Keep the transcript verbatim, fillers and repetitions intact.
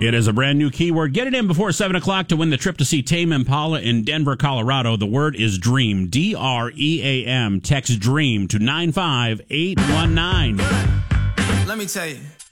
It is a brand new keyword. Get it in before seven o'clock to win the trip to see Tame Impala in Denver, Colorado. The word is DREAM. D R E A M. Text DREAM to nine five eight one nine. Let me tell you.